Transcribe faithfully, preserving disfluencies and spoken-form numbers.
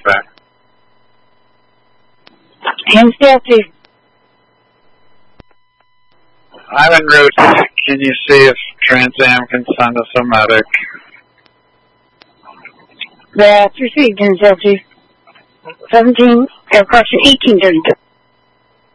back. Hinsdale two. I'm en route. Can you see if Trans Am can send us a medic? That's received, Hinsdale two. seventeen, air correction, eighteen thirty-two.